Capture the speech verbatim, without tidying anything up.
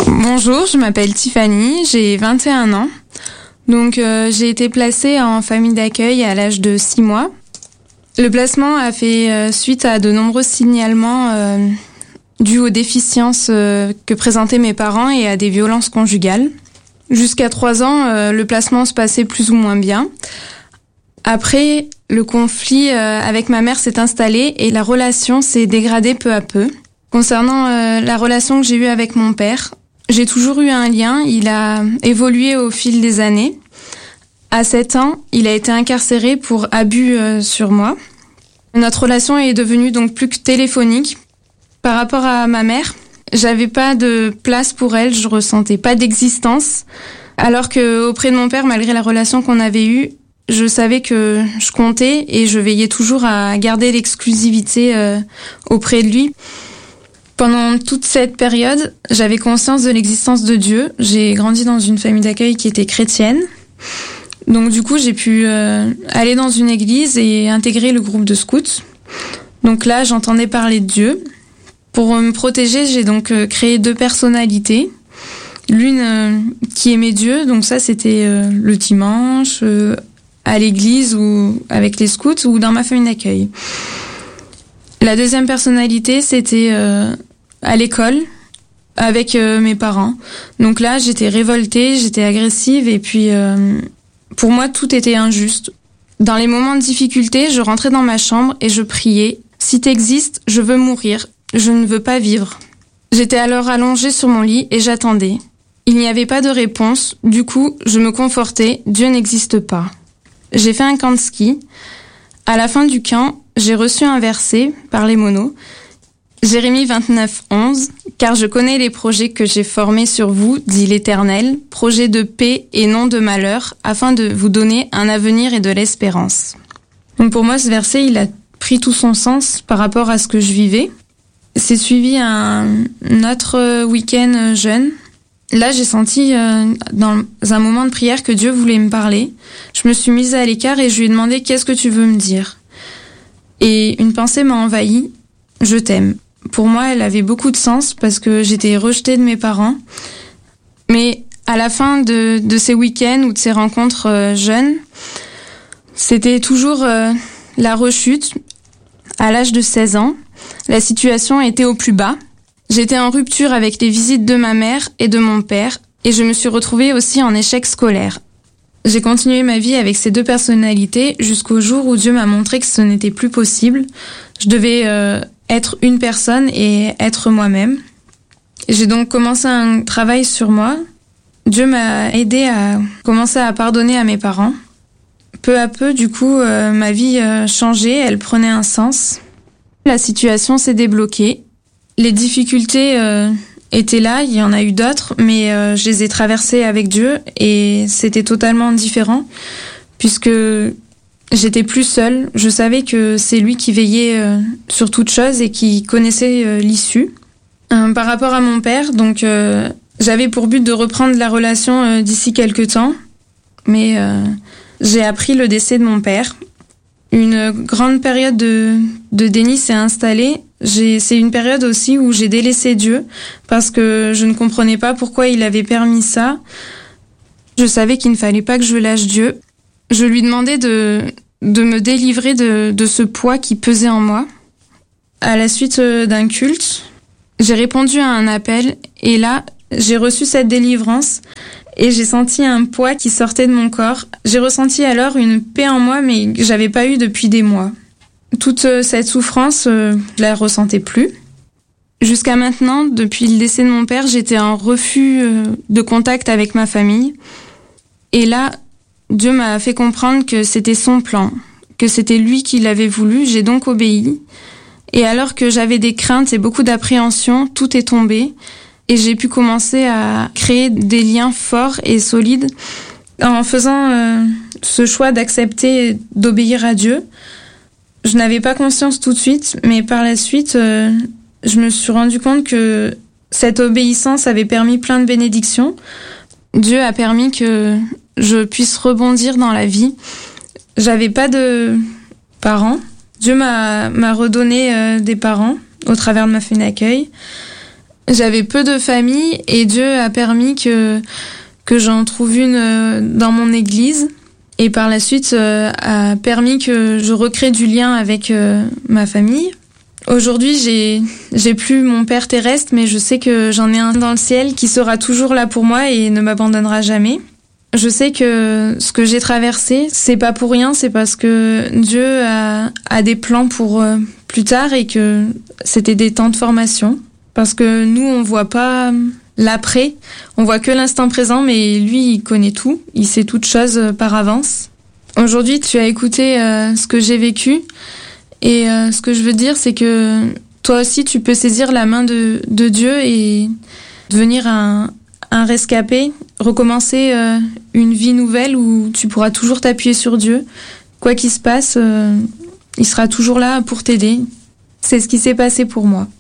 Bonjour, je m'appelle Tiffany, j'ai vingt et un ans. Donc euh, j'ai été placée en famille d'accueil à l'âge de six mois. Le placement a fait euh, suite à de nombreux signalements euh, dus aux déficiences euh, que présentaient mes parents et à des violences conjugales. Jusqu'à trois ans, euh, le placement se passait plus ou moins bien. Après, le conflit euh, avec ma mère s'est installé et la relation s'est dégradée peu à peu. Concernant euh, la relation que j'ai eue avec mon père, j'ai toujours eu un lien, il a évolué au fil des années. À sept ans, il a été incarcéré pour abus euh, sur moi. Notre relation est devenue donc plus que téléphonique. Par rapport à ma mère, j'avais pas de place pour elle, je ressentais pas d'existence. Alors que auprès de mon père, malgré la relation qu'on avait eue, je savais que je comptais et je veillais toujours à garder l'exclusivité euh, auprès de lui. Pendant toute cette période, j'avais conscience de l'existence de Dieu. J'ai grandi dans une famille d'accueil qui était chrétienne. Donc du coup, j'ai pu euh, aller dans une église et intégrer le groupe de scouts. Donc là, j'entendais parler de Dieu. Pour me protéger, j'ai donc euh, créé deux personnalités. L'une euh, qui aimait Dieu, donc ça c'était euh, le dimanche, euh, à l'église ou avec les scouts ou dans ma famille d'accueil. La deuxième personnalité, c'était euh, à l'école avec euh, mes parents. Donc là, j'étais révoltée, j'étais agressive et puis euh, pour moi, tout était injuste. Dans les moments de difficulté, je rentrais dans ma chambre et je priais. Si t'existes, je veux mourir, je ne veux pas vivre. J'étais alors allongée sur mon lit et j'attendais. Il n'y avait pas de réponse, du coup, je me confortais, Dieu n'existe pas. J'ai fait un camp de ski. À la fin du camp, j'ai reçu un verset par les monos. Jérémie vingt-neuf, onze, car je connais les projets que j'ai formés sur vous, dit l'Éternel, projets de paix et non de malheur, afin de vous donner un avenir et de l'espérance. Donc pour moi, ce verset, il a pris tout son sens par rapport à ce que je vivais. C'est suivi un autre week-end jeûne. Là, j'ai senti euh, dans un moment de prière que Dieu voulait me parler. Je me suis mise à l'écart et je lui ai demandé « Qu'est-ce que tu veux me dire ?» Et une pensée m'a envahie, « Je t'aime ». Pour moi, elle avait beaucoup de sens parce que j'étais rejetée de mes parents. Mais à la fin de, de ces week-ends ou de ces rencontres euh, jeunes, c'était toujours euh, la rechute. À l'âge de seize ans, la situation était au plus bas. J'étais en rupture avec les visites de ma mère et de mon père et je me suis retrouvée aussi en échec scolaire. J'ai continué ma vie avec ces deux personnalités jusqu'au jour où Dieu m'a montré que ce n'était plus possible. Je devais euh, être une personne et être moi-même. J'ai donc commencé un travail sur moi. Dieu m'a aidé à commencer à pardonner à mes parents. Peu à peu, du coup, euh, ma vie euh, changeait, elle prenait un sens. La situation s'est débloquée. Les difficultés euh, étaient là, il y en a eu d'autres, mais euh, je les ai traversées avec Dieu et c'était totalement différent puisque j'étais plus seule. Je savais que c'est lui qui veillait euh, sur toute chose et qui connaissait euh, l'issue. Euh, par rapport à mon père, donc euh, j'avais pour but de reprendre la relation euh, d'ici quelques temps, mais euh, j'ai appris le décès de mon père. Une grande période de, de déni s'est installée. J'ai, c'est une période aussi où j'ai délaissé Dieu parce que je ne comprenais pas pourquoi il avait permis ça. Je savais qu'il ne fallait pas que je lâche Dieu. Je lui demandais de, de me délivrer de, de ce poids qui pesait en moi. À la suite d'un culte, j'ai répondu à un appel et là, j'ai reçu cette délivrance. Et j'ai senti un poids qui sortait de mon corps. J'ai ressenti alors une paix en moi, mais que j'avais pas eu depuis des mois. Toute cette souffrance, euh, je la ressentais plus. Jusqu'à maintenant, depuis le décès de mon père, j'étais en refus euh, de contact avec ma famille. Et là, Dieu m'a fait comprendre que c'était son plan, que c'était lui qui l'avait voulu. J'ai donc obéi. Et alors que j'avais des craintes et beaucoup d'appréhension, tout est tombé. Et j'ai pu commencer à créer des liens forts et solides en faisant euh, ce choix d'accepter d'obéir à Dieu. Je n'avais pas conscience tout de suite, mais par la suite, euh, je me suis rendu compte que cette obéissance avait permis plein de bénédictions. Dieu a permis que je puisse rebondir dans la vie. J'avais pas de parents. Dieu m'a, m'a redonné euh, des parents au travers de ma famille d'accueil. J'avais peu de famille et Dieu a permis que, que j'en trouve une dans mon église. Et par la suite, euh, a permis que je recrée du lien avec euh, ma famille. Aujourd'hui, j'ai, j'ai plus mon père terrestre, mais je sais que j'en ai un dans le ciel qui sera toujours là pour moi et ne m'abandonnera jamais. Je sais que ce que j'ai traversé, c'est pas pour rien, c'est parce que Dieu a, a des plans pour euh, plus tard et que c'était des temps de formation. Parce que nous, on voit pas l'après, on voit que l'instant présent, mais lui, il connaît tout, il sait toutes choses par avance. Aujourd'hui, tu as écouté euh, ce que j'ai vécu, et euh, ce que je veux dire, c'est que toi aussi, tu peux saisir la main de, de Dieu et devenir un, un rescapé, recommencer euh, une vie nouvelle où tu pourras toujours t'appuyer sur Dieu. Quoi qu'il se passe, euh, il sera toujours là pour t'aider. C'est ce qui s'est passé pour moi.